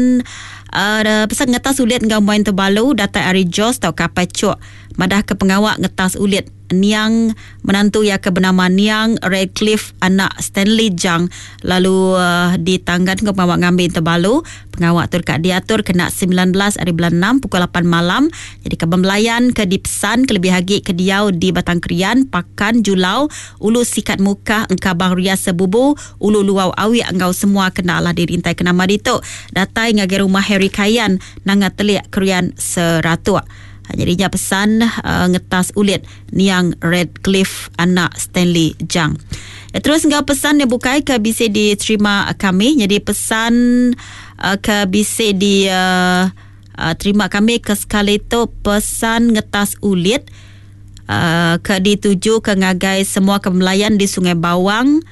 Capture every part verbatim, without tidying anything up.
Uh, pesan ngetas ulit ngau main terbalu datai ari Jos tau kapai cuk madah ke pengawak ngetas ulit Niang menantu ya ke bernama Niang Redcliffe anak Stanley Jang lalu uh, ditanggan ke pengawak ngambil terbalu pengawak tu dekat diatur kena sembilan belas hari bulan enam pukul lapan malam jadi ke Bembelayan ke dipesan ke lebih hagi ke Diau di Batang Krian Pakan Julau Ulu Sikat Muka Engkabang Rias Sebubu Ulu Luau Awi engkau semua kena lah dirintai ke nama dituk datai ngagi rumah Harry Kayan nangat telik Krian Seratua. Jadinya pesan uh, ngetas ulit Niang Redcliffe anak Stanley Jang. Ya, terus engkau pesan yang bukai ke bisa diterima kami. Jadi pesan uh, ke bisa di uh, uh, terima kami ke sekali itu pesan ngetas ulit uh, ke dituju ke ngagai semua kemelayan di Sungai Bawang,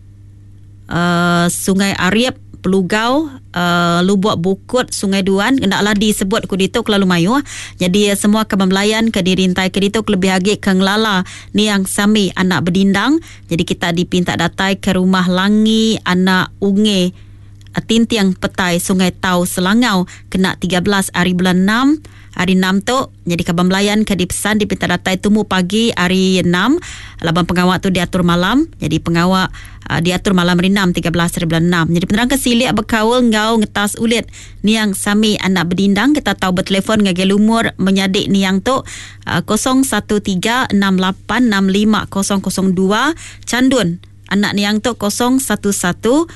uh, Sungai Ariep, Pelugau, uh, Lubuk Bukut, Sungai Duan, hendaklah disebut ku dituk lalu mayu. Jadi uh, semua kebembelayan ke dirintai ke dituk lebih lagi ke ngelala Niang Sami anak Bedindang. Jadi kita dipinta datai ke rumah Langi anak Unge Tintiang Petai Sungai Tau Selangau kena tiga belas hari bulan enam. Hari enam tu jadi kebembelayan ke dipesan dipinta datai tumu pagi hari enam. Laban pengawak tu diatur malam. Jadi pengawak uh, diatur malam hari enam tiga belas hari bulan enam. Jadi penerang kesilik berkawal ngau ngetas ulit Niang Sami anak Bedindang. Kita tahu bertelefon ngagel umur menyadik Niang tu uh, kosong satu tiga enam lapan enam lima kosong kosong dua. Candun anak Niang tu kosong satu satu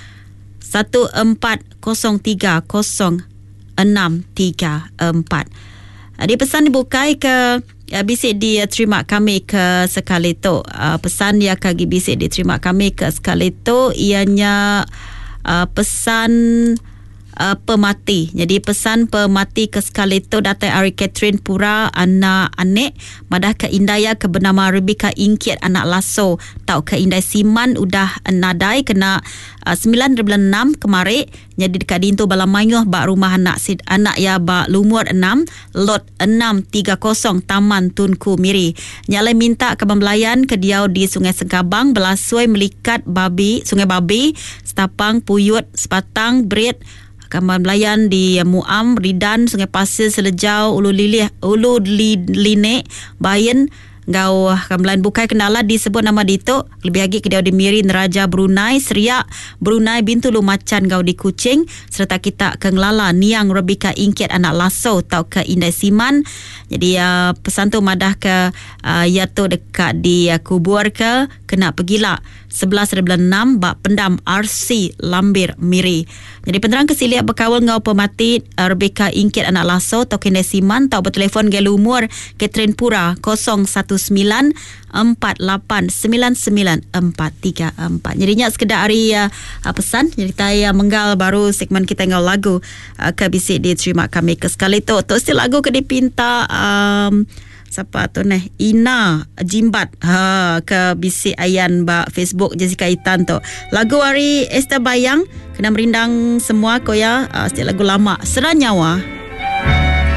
satu empat kosong tiga kosong enam tiga empat. Dia pesan dibukai ke uh, bisik diterima kami ke sekali tu. Uh, pesan dia kagi bisik diterima kami ke sekali tu ianya uh, pesan uh, pemati. Jadi pesan pemati ke sekali tu datai Ari Catherine Pura anak anek madah ke Indaya ke bernama Rebecca Ingkit anak Lasso tau ke Indai Siman udah nadai kena uh, sembilan bulan enam kemarin. Jadi dekat dintu bala mayuh bak rumah anak sid anak ya bak lumur enam lot enam tiga kosong Taman Tunku Miri. Nyalai minta ke Bembelayan ke Diau di Sungai Sengkabang Belasui Melikat Babi Sungai Babi Setapang Puyut Sepatang Brit Kamar Belayan di Muam Ridan Sungai Pasir Selejau Ulu Lilih Ulu Linek Bayan Gau Kamlan bukai kendala disebut nama dito lebih lagi ke dia di Miri Neraja Brunei Seriak Brunei Bintu Lumacan gau di Kuching serta kita ke Ngelala Niang Rebecca Ingkit anak Lasso tau ke Indai Siman. Jadi uh, pesan tu madah ke uh, yaitu dekat di uh, kubur ke kena pergilah sebelas bulan enam bak pendam R C Lambir Miri. Jadi penerang kesiliak berkawal ngau pemati uh, Rebecca Ingkit anak Lasso tau ke Indai Siman tau bertelefon gel umur Catherine Pura kosong satu sembilan empat lapan sembilan sembilan empat tiga empat. Jadinya sekedar hari uh, pesan. Jadi saya menggal baru segmen kita ngau lagu uh, ke bisik diterima kami ke sekali tu. Tu still lagu ke dipinta um, siapa tu neh Ina Jimbat ha ke bisik ayan ba Facebook Jessica Itan tu. Lagu hari Esther Bayang kena merindang semua ko ya uh, still lagu lama Seranyawa.